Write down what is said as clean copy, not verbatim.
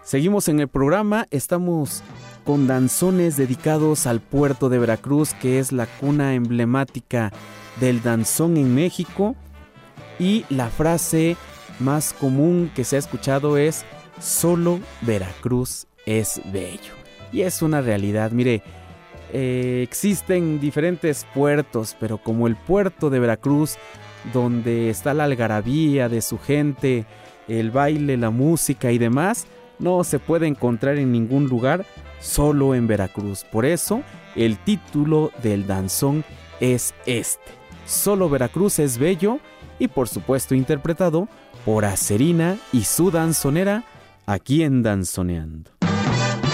Seguimos en el programa, estamos con danzones dedicados al puerto de Veracruz, que es la cuna emblemática del danzón en México. Y la frase más común que se ha escuchado es: solo Veracruz es bello. Y es una realidad. Mire, existen diferentes puertos, pero como el puerto de Veracruz, donde está la algarabía de su gente, el baile, la música y demás, no se puede encontrar en ningún lugar, solo en Veracruz. Por eso, el título del danzón es este: Solo Veracruz es bello, y por supuesto interpretado por Acerina y su danzonera, aquí en Danzoneando.